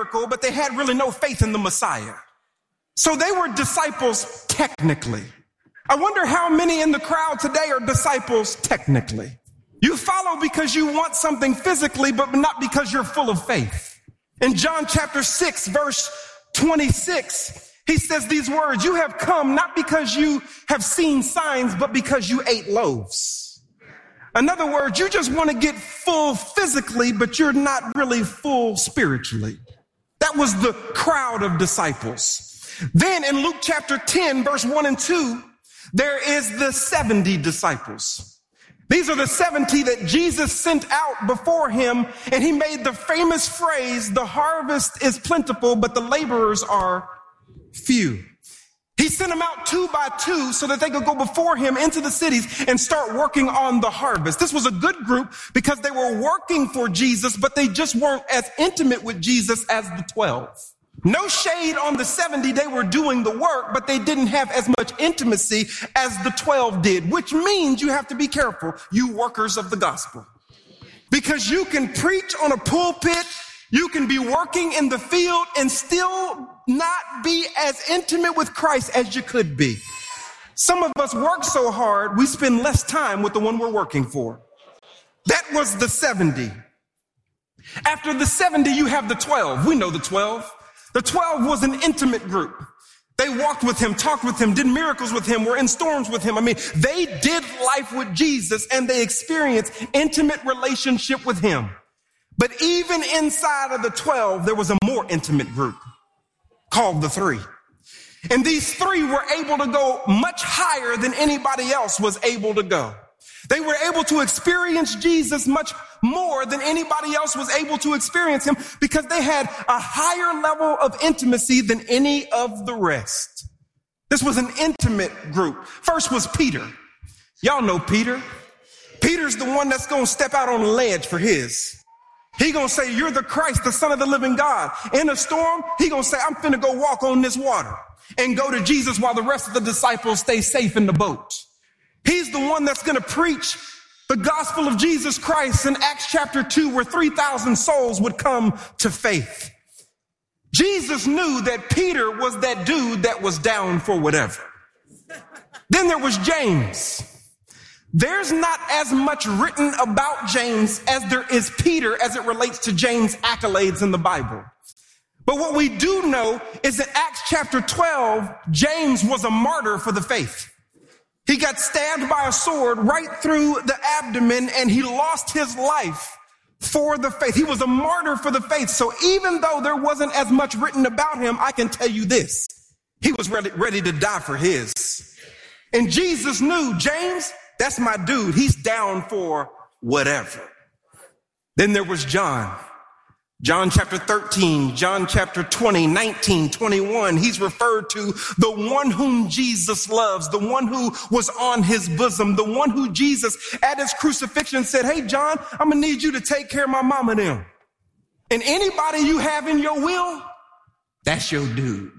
miracle, but they had really no faith in the Messiah. So they were disciples technically. I wonder how many in the crowd today are disciples technically. You follow because you want something physically, but not because you're full of faith. In John chapter 6, verse 26, he says these words, "You have come not because you have seen signs, but because you ate loaves." In other words, you just want to get full physically, but you're not really full spiritually. That was the crowd of disciples. Then in Luke chapter 10, verse 1 and 2, there is the 70 disciples. These are the 70 that Jesus sent out before him, and he made the famous phrase, "The harvest is plentiful, but the laborers are few." He sent them out 2 by 2 so that they could go before him into the cities and start working on the harvest. This was a good group because they were working for Jesus, but they just weren't as intimate with Jesus as the 12. No shade on the 70, they were doing the work, but they didn't have as much intimacy as the 12 did, which means you have to be careful, you workers of the gospel. Because you can preach on a pulpit, you can be working in the field and still not be as intimate with Christ as you could be. Some of us work so hard, we spend less time with the one we're working for. That was the 70. After the 70, you have the 12. We know the 12. The 12 was an intimate group. They walked with him, talked with him, did miracles with him, were in storms with him. I mean, they did life with Jesus and they experienced intimate relationship with him. But even inside of the 12, there was a more intimate group called the 3. And these 3 were able to go much higher than anybody else was able to go. They were able to experience Jesus much more than anybody else was able to experience him because they had a higher level of intimacy than any of the rest. This was an intimate group. First was Peter. Y'all know Peter. Peter's the one that's going to step out on the ledge for his. He going to say, "You're the Christ, the Son of the living God." In a storm, he going to say, "I'm finna go walk on this water," and go to Jesus while the rest of the disciples stay safe in the boat. He's the one that's going to preach the gospel of Jesus Christ in Acts chapter 2, where 3,000 souls would come to faith. Jesus knew that Peter was that dude that was down for whatever. Then there was James. There's not as much written about James as there is Peter as it relates to James' accolades in the Bible. But what we do know is that Acts chapter 12, James was a martyr for the faith. He got stabbed by a sword right through the abdomen and he lost his life for the faith. He was a martyr for the faith. So even though there wasn't as much written about him, I can tell you this. He was ready to die for his. And Jesus knew, James, that's my dude. He's down for whatever. Then there was John. John chapter 13, John chapter 20, 19, 21. He's referred to the one whom Jesus loves, the one who was on his bosom, the one who Jesus at his crucifixion said, "Hey, John, I'm going to need you to take care of my mama now." And anybody you have in your will, that's your dude.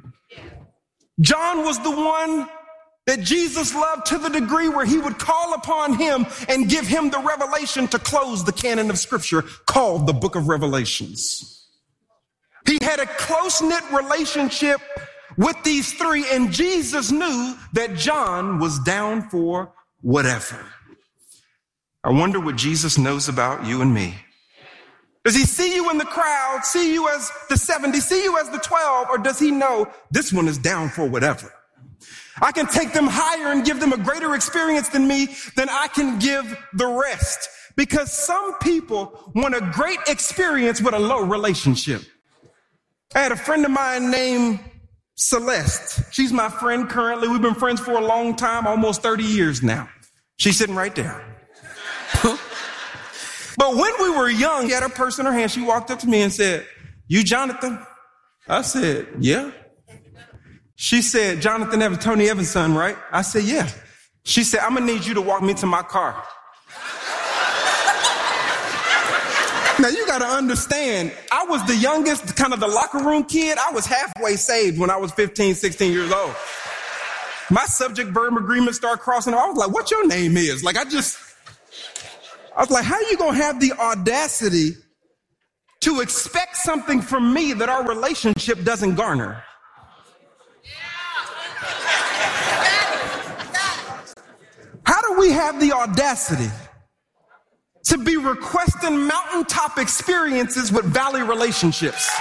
John was the one that Jesus loved to the degree where he would call upon him and give him the revelation to close the canon of scripture called the book of Revelations. He had a close-knit relationship with these 3, and Jesus knew that John was down for whatever. I wonder what Jesus knows about you and me. Does he see you in the crowd, see you as the 70, see you as the 12, or does he know this one is down for whatever? I can take them higher and give them a greater experience than me than I can give the rest. Because some people want a great experience with a low relationship. I had a friend of mine named Celeste. She's my friend currently. We've been friends for a long time, almost 30 years now. She's sitting right there. But when we were young, she had her purse in her hand. She walked up to me and said, "You Jonathan?" I said, "Yeah." She said, "Jonathan Evans, Tony Evans' son, right?" I said, "Yeah." She said, "I'm going to need you to walk me to my car." Now, you got to understand, I was the youngest, kind of the locker room kid. I was halfway saved when I was 15, 16 years old. My subject verb agreement started crossing. I was like, "What your name is?" I was like, how you going to have the audacity to expect something from me that our relationship doesn't garner. How do we have the audacity to be requesting mountaintop experiences with valley relationships?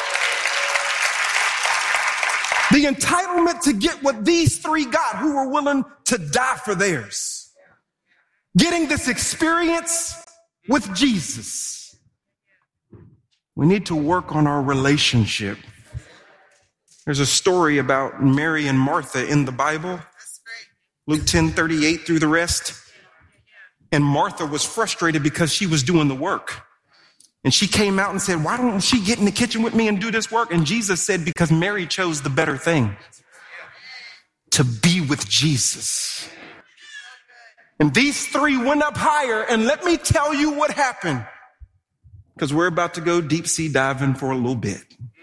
The entitlement to get what these three got who were willing to die for theirs. Getting this experience with Jesus. We need to work on our relationship. There's a story about Mary and Martha in the Bible. Luke 10:38 through the rest. And Martha was frustrated because she was doing the work. And she came out and said, why don't she get in the kitchen with me and do this work? And Jesus said, because Mary chose the better thing, to be with Jesus. And these three went up higher, and let me tell you what happened, because we're about to go deep sea diving for a little bit.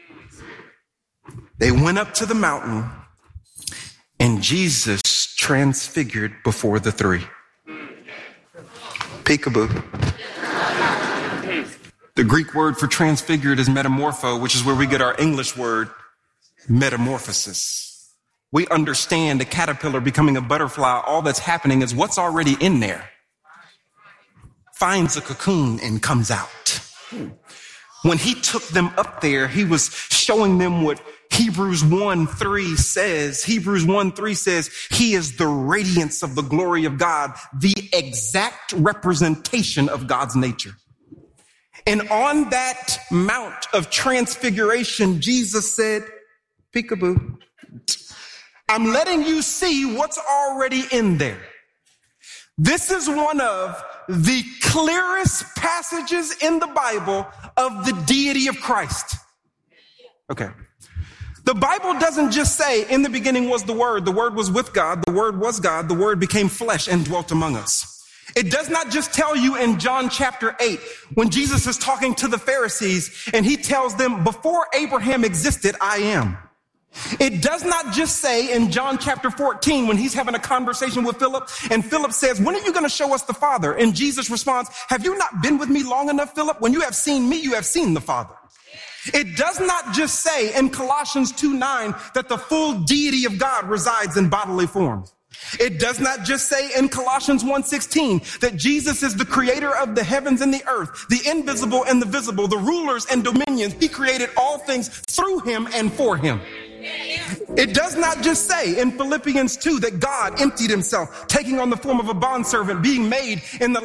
They went up to the mountain, and Jesus transfigured before the three. Peekaboo. The Greek word for transfigured is metamorpho, which is where we get our English word metamorphosis. We understand a caterpillar becoming a butterfly. All that's happening is what's already in there finds a cocoon and comes out. When he took them up there, he was showing them what Hebrews 1:3 says. Hebrews 1:3 says, he is the radiance of the glory of God, the exact representation of God's nature. And on that Mount of Transfiguration, Jesus said, peekaboo, I'm letting you see what's already in there. This is one of the clearest passages in the Bible of the deity of Christ. Okay. The Bible doesn't just say, in the beginning was the Word was with God, the Word was God, the Word became flesh and dwelt among us. It does not just tell you in John chapter 8, when Jesus is talking to the Pharisees and he tells them, before Abraham existed, I am. It does not just say in John chapter 14, when he's having a conversation with Philip, and Philip says, when are you going to show us the Father? And Jesus responds, have you not been with me long enough, Philip? When you have seen me, you have seen the Father. It does not just say in Colossians 2:9 that the full deity of God resides in bodily form. It does not just say in Colossians 1:16 that Jesus is the creator of the heavens and the earth, the invisible and the visible, the rulers and dominions. He created all things through him and for him. It does not just say in Philippians 2 that God emptied himself, taking on the form of a bondservant, being made in the